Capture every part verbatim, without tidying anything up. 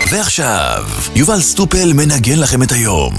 ועכשיו, יובל סטופל מנגן לכם את היום.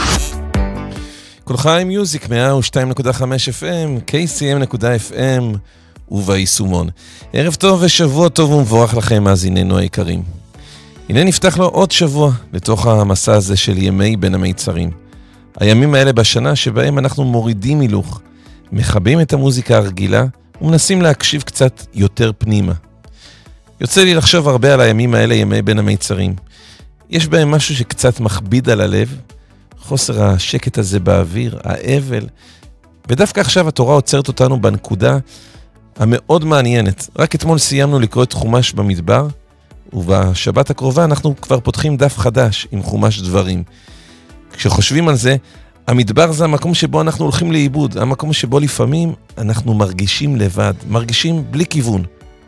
כל חיים מיוזיק, מאה ושתיים נקודה חמש אף אם, קיי סי אם נקודה אף אם וביישומון. ערב טוב ושבוע טוב ומבורך לכם, מאזיננו היקרים. הנה נפתח לו עוד שבוע לתוך המסע הזה של ימי בין המיצרים. הימים האלה בשנה שבהם אנחנו מורידים מילוך, מחבים את המוזיקה הרגילה ומנסים להקשיב קצת יותר פנימה. יוצא לי לחשוב הרבה על הימים האלה, ימי בין המיצרים. יש בהם משהו שקצת מכביד על הלב, חוסר השקט הזה באוויר, האבל, ודווקא עכשיו התורה עוצרת אותנו בנקודה המאוד מעניינת. רק אתמול סיימנו לקרוא את חומש במדבר, ובשבת הקרובה אנחנו כבר פותחים דף חדש עם חומש דברים. כשחושבים על זה, המדבר זה המקום שבו אנחנו הולכים לאיבוד, המקום שבו לפעמים אנחנו מרגישים לבד, מרגישים בלי כיוון.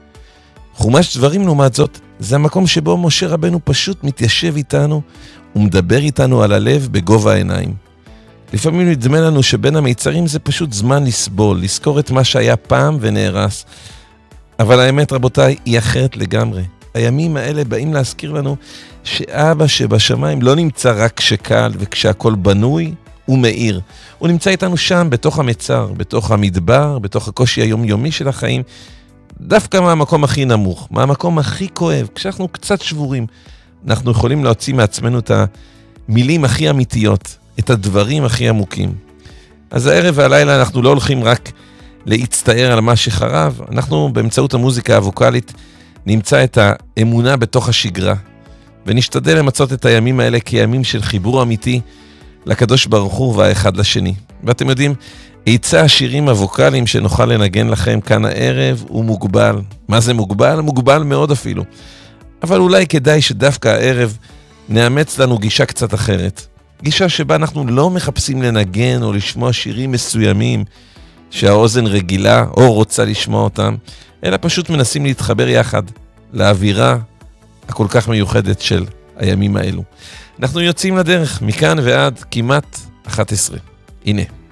חומש דברים לעומת זאת, זה המקום שבו משה רבנו פשוט מתיישב איתנו ומדבר איתנו על הלב בגובה העיניים. לפעמים נדמה לנו שבין המיצרים זה פשוט זמן לסבול, לזכור את מה שהיה פעם ונהרס. אבל האמת רבותיי היא אחרת לגמרי. הימים האלה באים להזכיר לנו שאבא שבשמיים לא נמצא רק כשקל וכשהכל בנוי ומאיר. הוא נמצא איתנו שם בתוך המצר, בתוך המדבר, בתוך הקושי היומיומי של החיים, דווקא מהמקום הכי נמוך, מהמקום הכי כואב, כשאנחנו קצת שבורים, אנחנו יכולים להוציא מעצמנו את המילים הכי אמיתיות, את הדברים הכי עמוקים. אז הערב והלילה אנחנו לא הולכים רק להצטער על מה שחרב, אנחנו באמצעות המוזיקה הווקלית נמצא את האמונה בתוך השגרה, ונשתדל למצות את הימים האלה כימים של חיבור אמיתי לקדוש ברוך הוא והאחד לשני. ואתם יודעים, היצע השירים הווקליים שנוכל לנגן לכם כאן הערב הוא מוגבל. מה זה מוגבל? מוגבל מאוד אפילו. אבל אולי כדאי שדווקא הערב נאמץ לנו גישה קצת אחרת. גישה שבה אנחנו לא מחפשים לנגן או לשמוע שירים מסוימים שהאוזן רגילה או רוצה לשמוע אותם, אלא פשוט מנסים להתחבר יחד לאווירה הכל כך מיוחדת של הימים האלו. אנחנו יוצאים לדרך מכאן ועד כמעט אחת עשרה. הנה.